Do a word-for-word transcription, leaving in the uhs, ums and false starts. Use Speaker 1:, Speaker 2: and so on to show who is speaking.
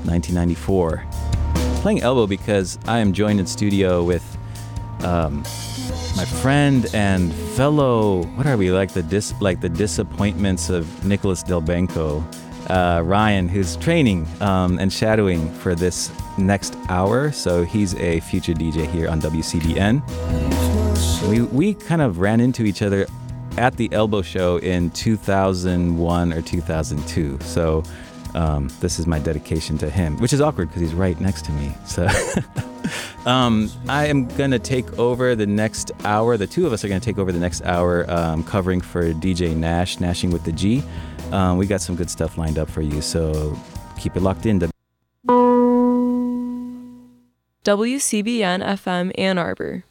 Speaker 1: nineteen ninety-four. Playing elbow because I am joined in studio with um, my friend and fellow, what are we, like the dis, like the disappointments of Nicholas Delbanco, uh, Ryan, who's training um, and shadowing for this next hour. So he's a future D J here on W C B N. We we kind of ran into each other at the Elbow Show in two thousand one or two thousand two. So um, this is my dedication to him, which is awkward because he's right next to me. So um, I am going to take over the next hour. The two of us are going to take over the next hour um, covering for D J Nash, Nashing with the G. Um, we got some good stuff lined up for you, so keep it locked in.
Speaker 2: W C B N F M Ann Arbor.